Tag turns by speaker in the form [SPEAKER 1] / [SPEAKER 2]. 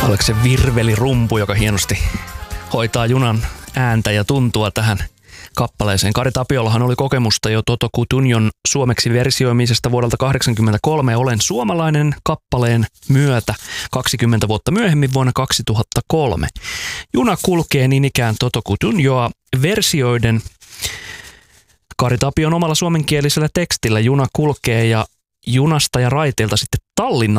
[SPEAKER 1] Oliko se virvelirumpu, joka hienosti hoitaa junan ääntä ja tuntua tähän kappaleeseen. Kari Tapiolahan oli kokemusta jo Toto Cutugnon suomeksi versioimisesta vuodelta 1983 Olen suomalainen kappaleen myötä 20 vuotta myöhemmin vuonna 2003. Juna kulkee niin ikään Toto Cutugnoa versioiden Kari Tapion omalla suomenkielisellä tekstillä. Juna kulkee ja junasta ja raiteilta sitten Tallinnan